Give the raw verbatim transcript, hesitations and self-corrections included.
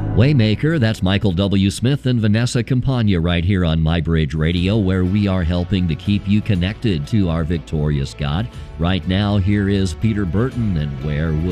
Waymaker, that's Michael W. Smith and Vanessa Campagna right here on MyBridge Radio, where we are helping to keep you connected to our victorious God. Right now, here is Peter Burton and Where Would